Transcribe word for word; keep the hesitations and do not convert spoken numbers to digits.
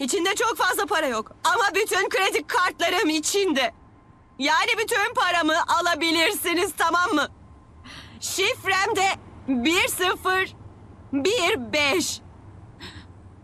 İçinde çok fazla para yok. Ama bütün kredi kartlarım içinde. Yani bütün paramı alabilirsiniz, tamam mı? Şifrem de bir sıfır bir beş.